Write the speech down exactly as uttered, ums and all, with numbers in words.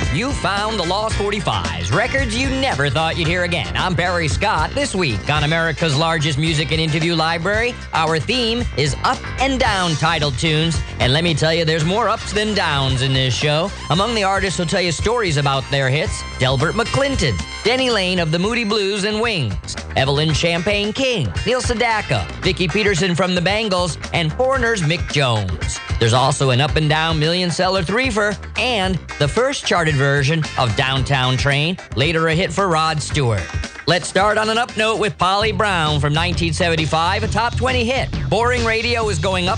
You found the Lost forty-fives, records you never thought you'd hear again. I'm Barry Scott. This week on America's largest music and interview library, our theme is Up and Down title tunes. And let me tell you, there's more ups than downs in this show. Among the artists who'll tell you stories about their hits, Delbert McClinton, Denny Lane of the Moody Blues and Wings, Evelyn Champagne King, Neil Sedaka, Vicki Peterson from the Bangles, and Foreigner's Mick Jones. There's also an up and down million seller threefer and the first charted version of Downtown Train, later a hit for Rod Stewart. Let's start on an up note with Polly Brown from nineteen seventy-five, a top twenty hit. Boring radio is going up